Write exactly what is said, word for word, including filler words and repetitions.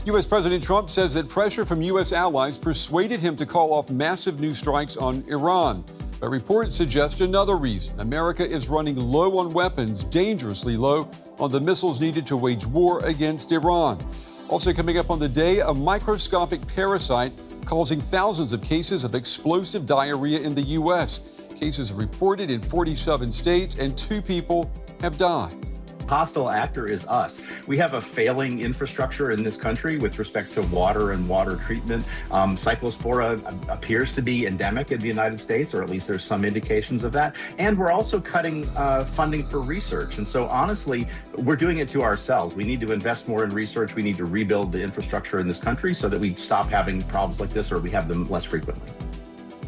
U S. President Trump says that pressure from U S allies persuaded him to call off massive new strikes on Iran. But reports suggest another reason. America is running low on weapons, dangerously low on the missiles needed to wage war against Iran. Also coming up on the day, a microscopic parasite causing thousands of cases of explosive diarrhea in the U S. Cases are reported in forty-seven states, and two people have died. Hostile actor is us. We have a failing infrastructure in this country with respect to water and water treatment. Um, Cyclospora appears to be endemic in the United States, or at least there's some indications of that. And we're also cutting uh, funding for research. And so honestly, we're doing it to ourselves. We need to invest more in research. We need to rebuild the infrastructure in this country so that we stop having problems like this, or we have them less frequently.